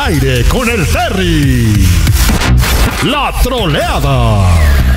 aire con el Terry. La troleada.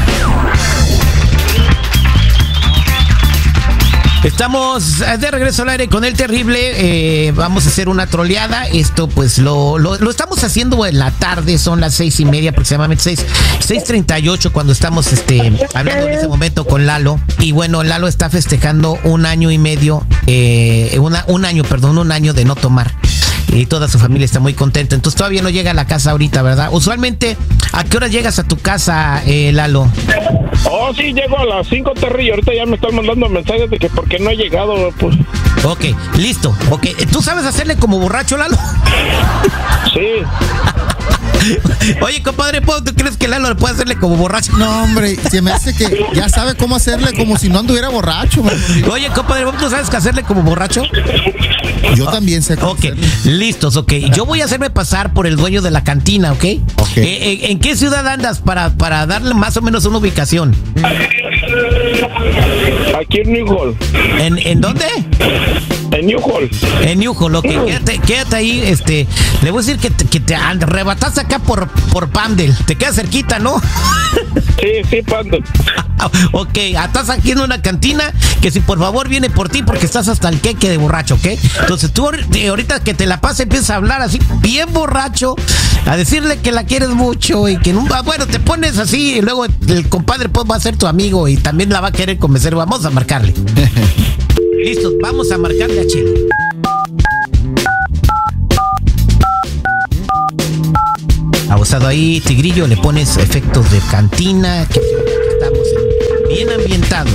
Estamos de regreso al aire con el terrible. Vamos a hacer una troleada. Esto pues lo estamos haciendo en la tarde. Son las 6:30 aproximadamente, 6:38 cuando estamos hablando en ese momento con Lalo. Y bueno, Lalo está festejando un año y medio, un año de no tomar. Y toda su familia está muy contenta. Entonces todavía no llega a la casa ahorita, ¿verdad? Usualmente, ¿a qué hora llegas a tu casa, Lalo? Oh, sí, llego a las 5, Terry, y ahorita ya me están mandando mensajes de que por qué no he llegado, pues. Ok, listo. Ok, ¿tú sabes hacerle como borracho, Lalo? Sí. Oye, compadre, ¿tú crees que Lalo le puede hacerle como borracho? No, hombre, se me hace que ya sabe cómo hacerle como si no anduviera borracho. Oye, compadre, ¿tú sabes que hacerle como borracho? Yo también sé cómo hacerle. Listos, ok. Yo voy a hahacerme pasar por el dueño de la cantina, ¿ok? ¿En qué ciudad andas para darle más o menos una ubicación? Aquí en New Hall. ¿En dónde? En New Hall. En New Hall, ok. Quédate ahí, le voy a decir que te arrebataste acá por Palmdale. Te queda cerquita, ¿no? Sí, Palmdale. Ok, estás aquí en una cantina que si por favor viene por ti porque estás hasta el queque de borracho, ¿ok? Entonces tú ahorita que te la pases empiezas a hablar así bien borracho, a decirle que la quieres mucho y que nunca, bueno, te pones así y luego el compadre pues va a ser tu amigo y también la va a querer convencer. Vamos a marcarle. Listo, vamos a marcarle a Chile. Abusado ahí, Tigrillo, le pones efectos de cantina, que estamos bien ambientados.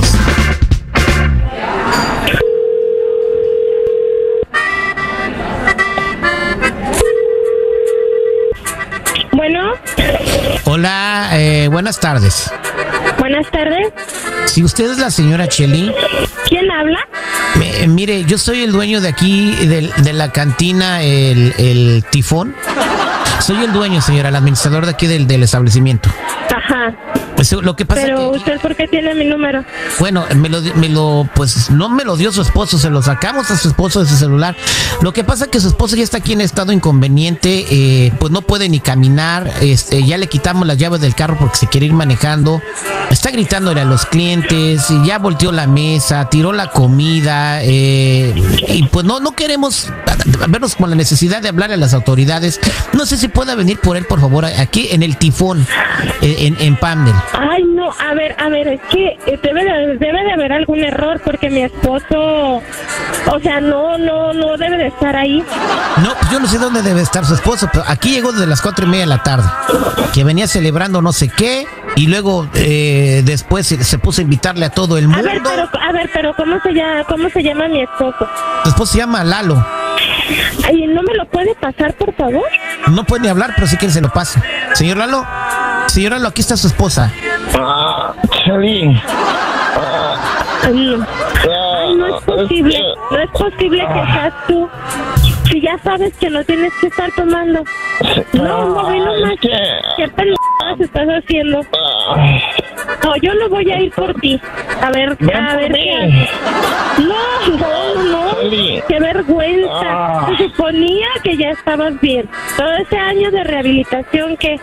Bueno. Hola, buenas tardes. Buenas tardes. Si usted es la señora Cheli. ¿Quién habla? Mire, yo soy el dueño de aquí, de la cantina, el Tifón. Soy el dueño, señora, el administrador de aquí del establecimiento. Ajá. Pues lo que pasa pero que, ¿usted por qué tiene mi número? Bueno, pues no me lo dio su esposo, se lo sacamos a su esposo de su celular. Lo que pasa es que su esposo ya está aquí en estado inconveniente, pues no puede ni caminar, ya le quitamos las llaves del carro porque se quiere ir manejando, está gritándole a los clientes, ya volteó la mesa, tiró la comida, y pues no queremos vernos con la necesidad de hablarle a las autoridades. No sé si pueda venir por él, por favor, aquí en el Tifón, en Palmdale. Ay, no, a ver, es que debe de haber algún error porque mi esposo, o sea, no debe de estar ahí. No, yo no sé dónde debe estar su esposo, pero aquí llegó desde las 4:30 de la tarde, que venía celebrando no sé qué, y luego después se puso a invitarle a todo el mundo. A ver, pero ¿cómo se llama mi esposo? Su esposo se llama Lalo. Ay, ¿no me lo puede pasar, por favor? No puede ni hablar, pero sí que se lo pasa. Señor Lalo, aquí está su esposa. Cheli. Ay, no es posible que seas tú. Si ya sabes que no tienes que estar tomando. No más. ¿Qué pendejadas estás haciendo? No, yo no voy a ir por ti. A ver qué haces. No. Qué vergüenza. Se suponía que ya estabas bien. Todo ese año de rehabilitación que...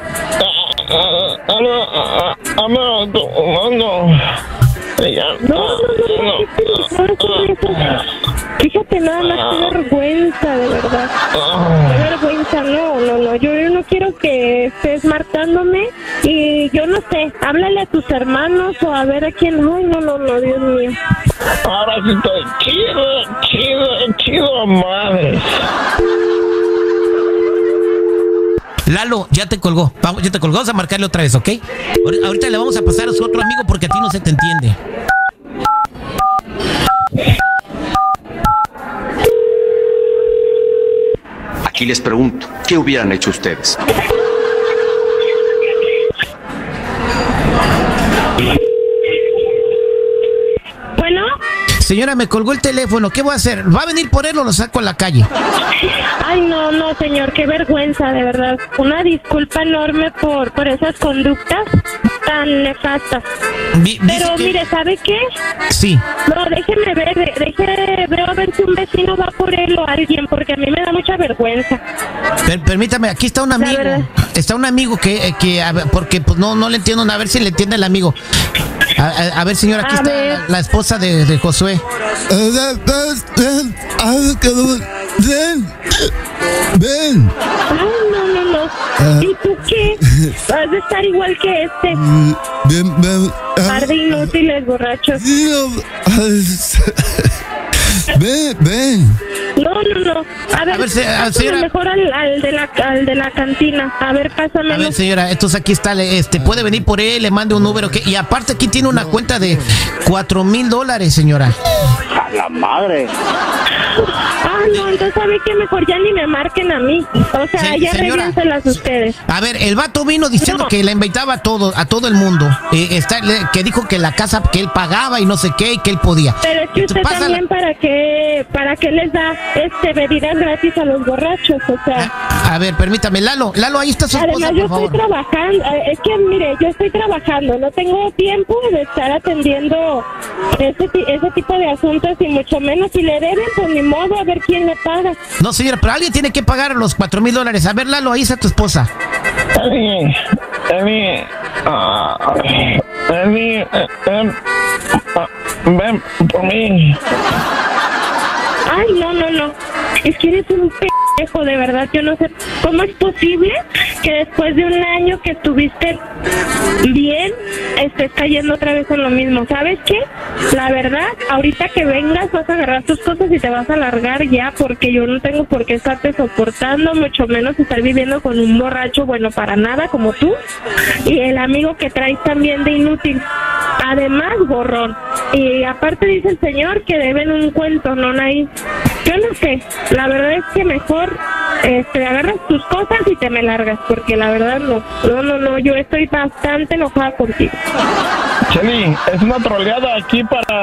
Fíjate nada más, qué vergüenza, de verdad. Qué vergüenza, no. Yo no quiero que estés marcándome y yo no sé, háblale a tus hermanos o a ver a quién. Ay, no, Dios mío. Ahora sí estoy chido, madre. Lalo, ya te colgó. Vamos a marcarle otra vez, ¿ok? Ahorita le vamos a pasar a su otro amigo porque a ti no se te entiende. Aquí les pregunto, ¿qué hubieran hecho ustedes? Bueno. Señora, me colgó el teléfono. ¿Qué voy a hacer? ¿Va a venir por él o lo saco a la calle? Ay, no, señor, qué vergüenza, de verdad. Una disculpa enorme por esas conductas tan nefastas. Dice Pero que... mire, ¿sabe qué? Sí. No, déjeme ver a ver si un vecino va por él o alguien, porque a mí me da mucha vergüenza. Permítame, aquí está un amigo. Está un amigo que a ver, porque pues no le entiendo, a ver si le entiende el amigo. A ver, señora, aquí está la esposa de Josué. Ven. Ay, no. ¿Y tú qué? Vas a estar igual que este. Ven. Par de inútiles, borrachos. Ven. No. A ver señora, mejor al de la cantina. A ver, pásamelo. A ver, señora, entonces aquí está, puede venir por él, le mande un Uber, ¿ok? Y aparte aquí tiene una cuenta de $4,000, señora. A la madre. No, entonces sabe que mejor ya ni me marquen a mí. O sea, Sí, ya señora. revíenselas ustedes. A ver, el vato vino diciendo que la invitaba a todo el mundo. Que dijo que la casa que él pagaba y no sé qué, y que él podía. Pero es que usted también para qué les da bebidas gratis a los borrachos, o sea. A ver, permítame, Lalo, ahí está su esposa, Además, yo por favor. estoy trabajando, es que mire, yo estoy trabajando, no tengo tiempo de estar atendiendo ese tipo de asuntos y mucho menos si le deben, pues ni modo, a ver quién le paga. No, señora, pero alguien tiene que pagar los $4,000. A ver, Lalo, ahí está tu esposa. Ven por mí. Ay, no. Es que eres un pendejo, de verdad. Yo no sé cómo es posible que después de un año que estuviste bien, estés cayendo otra vez en lo mismo. ¿Sabes qué? La verdad, ahorita que vengas vas a agarrar tus cosas y te vas a largar ya, porque yo no tengo por qué estarte soportando, mucho menos estar viviendo con un borracho bueno para nada como tú y el amigo que traes también de inútil. Además, gorrón. Y aparte dice el señor que deben un cuento, ¿no? Ahí. Yo no sé. La verdad es que mejor agarras tus cosas y te me largas, porque la verdad no. Yo estoy bastante enojada contigo. Cheli, es una troleada aquí para